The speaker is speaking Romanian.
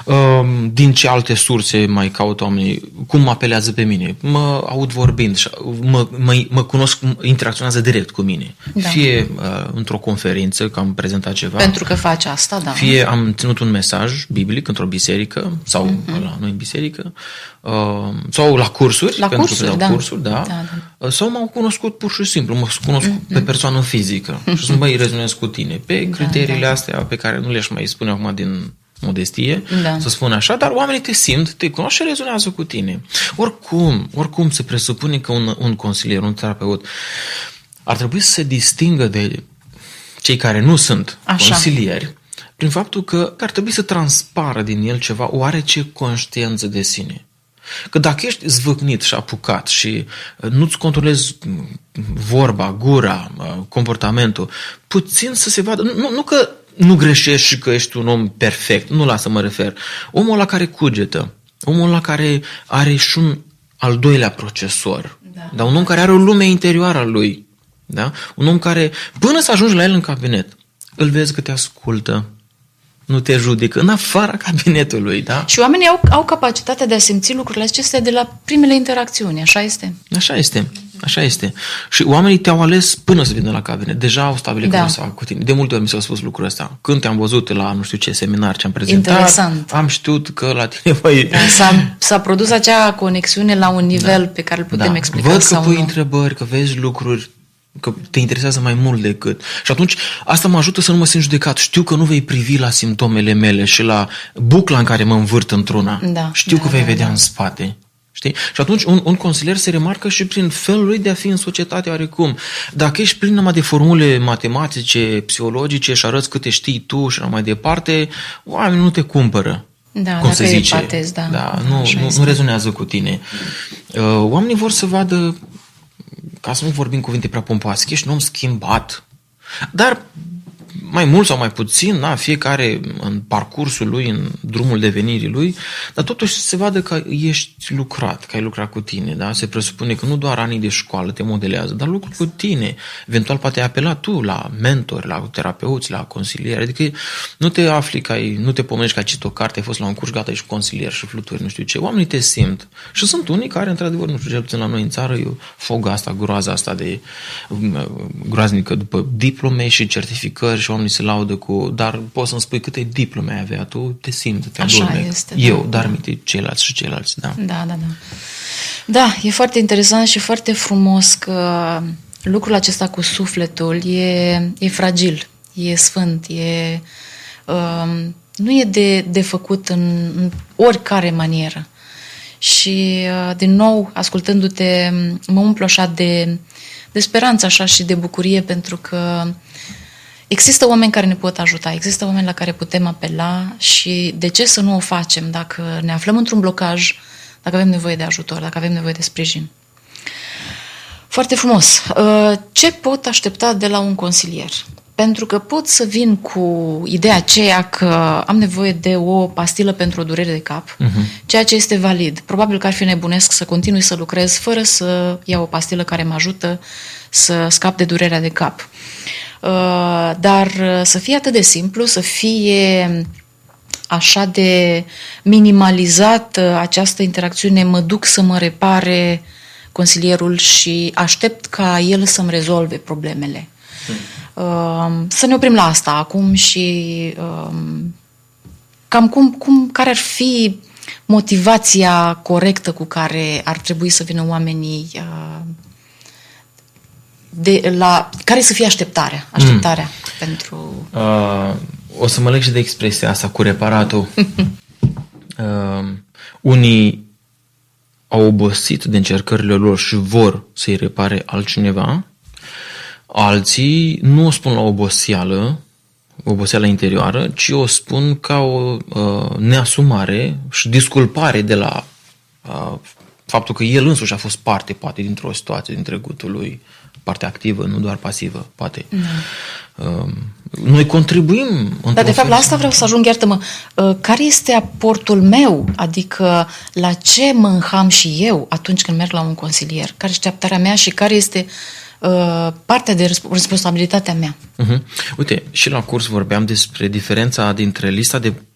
Din ce alte surse mai caută oamenii? Cum mă apelează pe mine? Mă aud vorbind, mă cunosc, interacționează direct cu mine. Da. Fie într-o conferință, că am prezentat ceva. Pentru că faci asta, da. Fie am ținut un mesaj biblic într-o biserică, sau la noi în biserică, sau la cursuri, pentru că dau cursuri, da. Sau m-au cunoscut pur și simplu, mă cunosc pe persoană fizică și sunt, băi, rezonez cu tine pe criteriile astea pe care nu le-aș mai spune acum din modestie, să spun așa, dar oamenii te simt, te cunosc și rezonează cu tine. Oricum se presupune că un consilier, un terapeut ar trebui să se distingă de cei care nu sunt consilieri prin faptul că ar trebui să transpară din el ceva oarece conștiință de sine. Că dacă ești zvâcnit și apucat și nu-ți controlezi vorba, gura, comportamentul, puțin să se vadă, nu că nu greșești și că ești un om perfect, nu la asta mă refer. Omul la care cugetă, omul la care are și un al doilea procesor, dar un om care are o lume interioară a lui, da? Un om care, până să ajungi la el în cabinet, îl vezi că te ascultă, nu te judecă, în afara cabinetului, da? Și oamenii au capacitatea de a simți lucrurile acestea de la primele interacțiuni, așa este? Așa este. Și oamenii te-au ales până să vină la cabinet. Deja au stabilit că să facă cu tine. De multe ori mi s-au spus lucrul ăsta. Când te-am văzut la nu știu ce seminar ce am prezentat, interesant. Am știut că la tine s-a produs acea conexiune la un nivel pe care îl putem explica. Văd că pui întrebări, că vezi lucruri, că te interesează mai mult decât. Și atunci asta mă ajută să nu mă simt judecat. Știu că nu vei privi la simptomele mele și la bucla în care mă învârt într-una. Știu că vei vedea în spate. Știi? Și atunci un consilier se remarcă și prin felul lui de a fi în societate oarecum. Dacă ești plin numai de formule matematice, psihologice și arăți câte știi tu și mai departe, oamenii nu te cumpără. Cum se zice. Nu rezonează cu tine. Oamenii vor să vadă, ca să nu vorbim cuvinte prea pompoase, că ești un om schimbat. Dar mai mult sau mai puțin, fiecare în parcursul lui, în drumul devenirii lui, dar totuși se vadă că ești lucrat, că ai lucrat cu tine, da? Se presupune că nu doar anii de școală te modelează, dar lucruri cu tine. Eventual poate ai apelat tu la mentori, la terapeuți, la consilieri, adică nu te afli nu te pomenești că ai citit o carte, ai fost la un curs, gata, ești consilier și fluturi, nu știu ce. Oamenii te simt. Și sunt unii care, într-adevăr, nu știu, cel puțin la noi în țară, eu fog asta, groaza asta de groaznică după diplome și certificări și oamenii se laudă dar poți să-mi spui câte diplome ai avea tu, te simți, te adorme. Eu, dar minte ceilalți și ceilalți, da. Da, e foarte interesant și foarte frumos că lucrul acesta cu sufletul e fragil, e sfânt, nu e de făcut în oricare manieră. Și, din nou, ascultându-te, mă umplu așa de speranță așa și de bucurie, pentru că există oameni care ne pot ajuta, există oameni la care putem apela și de ce să nu o facem dacă ne aflăm într-un blocaj, dacă avem nevoie de ajutor, dacă avem nevoie de sprijin. Foarte frumos. Ce pot aștepta de la un consilier? Pentru că pot să vin cu ideea aceea că am nevoie de o pastilă pentru o durere de cap, ceea ce este valid. Probabil că ar fi nebunesc să continui să lucrez fără să iau o pastilă care mă ajută să scap de durerea de cap. Dar să fie atât de simplu, să fie așa de minimalizat această interacțiune, mă duc să mă repare consilierul și aștept ca el să-mi rezolve problemele. Să ne oprim la asta acum și cam care ar fi motivația corectă cu care ar trebui să vină oamenii care să fie așteptarea pentru... O să mă leg și de expresia asta cu reparatul. Unii au obosit de încercările lor și vor să-i repare altcineva. Alții nu o spun la oboseală interioară, ci o spun ca o neasumare și disculpare de la faptul că el însuși a fost parte, poate, dintr-o situație din trecutul lui, parte activă, nu doar pasivă, poate. Noi contribuim. Dar, de fapt, la asta vreau să ajung, iartă-mă. Care este aportul meu? Adică, la ce mă înham și eu atunci când merg la un consilier? Care este așteptarea mea și care este partea de responsabilitatea mea? Uite, și la curs vorbeam despre diferența dintre lista de